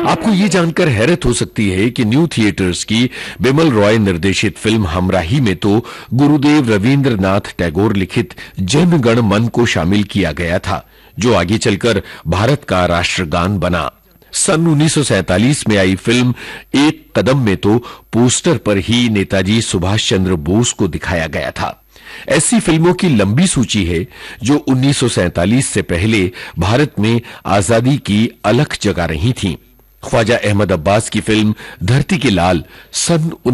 आपको ये जानकर हैरत हो सकती है कि न्यू थिएटर्स की बिमल रॉय निर्देशित फिल्म हमराही में तो गुरुदेव रवींद्रनाथ टैगोर लिखित जन गण मन को शामिल किया गया था, जो आगे चलकर भारत का राष्ट्रगान बना। सन 1947 में आई फिल्म एक कदम में तो पोस्टर पर ही नेताजी सुभाष चंद्र बोस को दिखाया गया था। ऐसी फिल्मों की लंबी सूची है जो 1947 से पहले भारत में आजादी की अलख जगा रही थीं। ख्वाजा अहमद अब्बास की फिल्म धरती के लाल सन